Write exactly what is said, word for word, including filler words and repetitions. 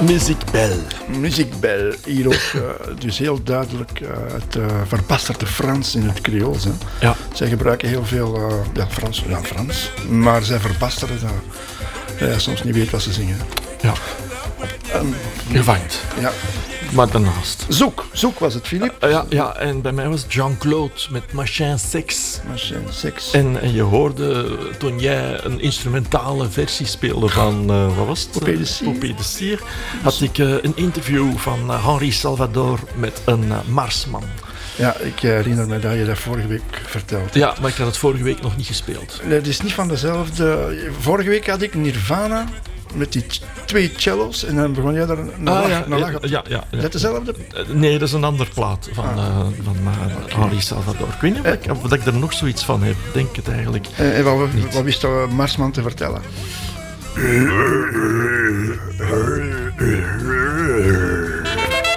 Musique Belle. Musique Belle. Hier ook uh, dus heel duidelijk uh, het uh, verbasterde Frans in het Creools. Hè. Ja. Zij gebruiken heel veel uh, ja, Frans, ja, Frans, maar zij verbasteren dat uh, je soms niet weet wat ze zingen. Ja. Um, Gevangt. Ja. Maar daarnaast. Zoek, zoek was het, Filip. Uh, ja, ja, en bij mij was Jean-Claude met Machin Sex. Machin Sex. En, en je hoorde toen jij een instrumentale versie speelde van, uh, wat was het? Poupée de Cire. Poupée de Cire. Had ik uh, een interview van uh, Henri Salvador met een uh, Marsman. Ja, ik herinner me dat je dat vorige week vertelde. Ja, maar ik had het vorige week nog niet gespeeld. Nee, het is niet van dezelfde. Vorige week had ik Nirvana met die ch- twee cello's en dan begon jij daar een Ah, lach, ja, een lach op. ja, ja, ja. Is dat dezelfde? Uh, nee, dat is een ander plaat van, Ah. uh, van uh, Henri Salvador. Ik weet niet of ik, of dat ik er nog zoiets van heb. Ik denk het eigenlijk. En, en wat, niet. wat wist de Marsman te vertellen?